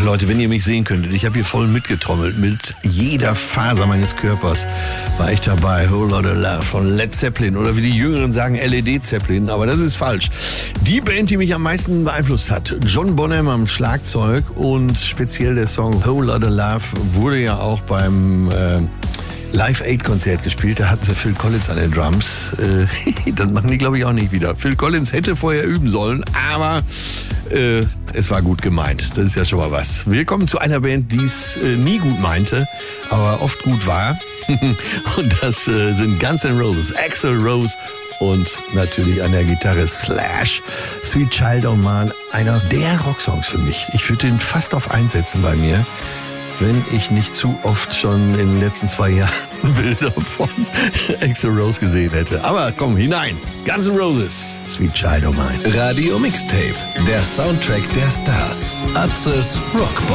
Leute, wenn ihr mich sehen könntet, ich habe hier voll mitgetrommelt. Mit jeder Faser meines Körpers war ich dabei. Whole Lotta Love von Led Zeppelin oder wie die Jüngeren sagen, LED Zeppelin. Aber das ist falsch. Die Band, die mich am meisten beeinflusst hat, John Bonham am Schlagzeug und speziell der Song Whole Lotta Love wurde ja auch beim Live-Aid-Konzert gespielt. Da hatten sie Phil Collins an den Drums. Das machen die, glaube ich, auch nicht wieder. Phil Collins hätte vorher üben sollen, aber es war gut gemeint. Das ist ja schon mal was. Willkommen zu einer Band, die es nie gut meinte, aber oft gut war. Und das sind Guns N' Roses, Axl Rose und natürlich an der Gitarre Slash. Sweet Child O' Mine, einer der Rocksongs für mich. Ich würde den fast auf 1 setzen bei mir, wenn ich nicht zu oft schon in den letzten 2 Jahren Bilder von Axl Rose gesehen hätte. Aber komm, hinein. Guns N' Roses, Sweet Child O' Mine. Radio Mixtape, der Soundtrack der Stars. Atzes Rockbox.